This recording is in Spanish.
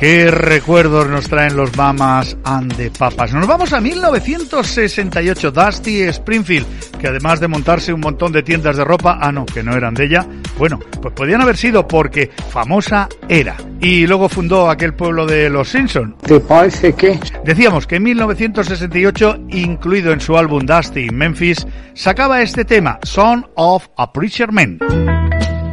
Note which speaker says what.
Speaker 1: ¿Qué recuerdos nos traen los Mamas and the Papas? Nos vamos a 1968, Dusty Springfield, que además de montarse un montón de tiendas de ropa, que no eran de ella, bueno, pues podían haber sido porque famosa era. Y luego fundó aquel pueblo de los Simpson.
Speaker 2: ¿Te parece qué?
Speaker 1: Decíamos que en 1968, incluido en su álbum Dusty in Memphis, sacaba este tema, Son of a Preacher Man.